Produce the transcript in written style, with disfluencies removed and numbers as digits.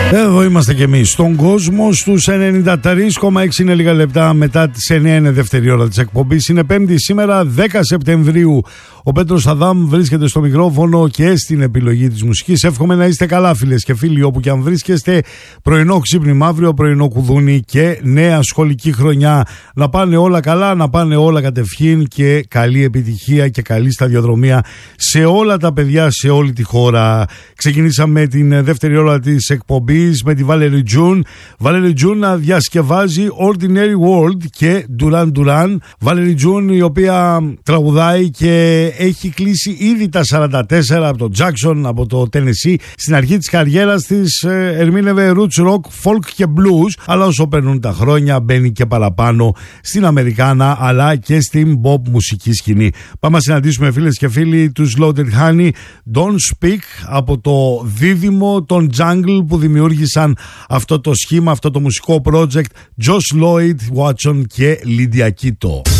Εδώ είμαστε κι εμείς στον κόσμο στους 93,6 είναι λίγα λεπτά μετά τις 9 είναι δεύτερη ώρα της εκπομπής. Είναι Πέμπτη σήμερα 10 Σεπτεμβρίου. Ο Πέτρος Αδάμ βρίσκεται στο μικρόφωνο και στην επιλογή της μουσικής. Εύχομαι να είστε καλά φίλες και φίλοι όπου και αν βρίσκεστε. Πρωινό ξύπνημα αύριο, πρωινό κουδούνι και νέα σχολική χρονιά. Να πάνε όλα καλά, να πάνε όλα κατευχήν και καλή επιτυχία και καλή σταδιοδρομία σε όλα τα παιδιά, σε όλη τη χώρα. Ξεκινήσαμε την δεύτερη ώρα της εκπομπής με τη Valerie June. Valerie June να διασκευάζει Ordinary World και Duran Duran. Valerie June η οποία τραγουδάει και έχει κλείσει ήδη τα 44 από το Jackson, από το Tennessee. Στην αρχή της καριέρας της ερμήνευε roots rock, folk και blues, αλλά όσο περνούν τα χρόνια μπαίνει και παραπάνω στην Αμερικάνα αλλά και στην pop μουσική σκηνή. Πάμε να συναντήσουμε φίλες και φίλοι τους Loaded Honey, Don't Speak, από το δίδυμο των Jungle που δημιούργησαν αυτό το σχήμα, αυτό το μουσικό project, Josh Lloyd Watson και Lydia Kito.